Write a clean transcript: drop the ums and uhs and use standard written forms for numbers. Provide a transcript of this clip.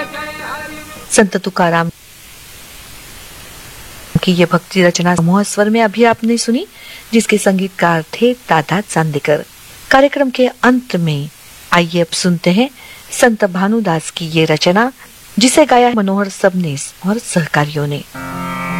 संत तुकाराम की ये भक्ति रचना समूह स्वर में अभी आपने सुनी, जिसके संगीतकार थे दादा चांदेकर। कार्यक्रम के अंत में आइए अब सुनते हैं संत भानुदास की ये रचना, जिसे गाया मनोहर सबनीस और सहकारियों ने।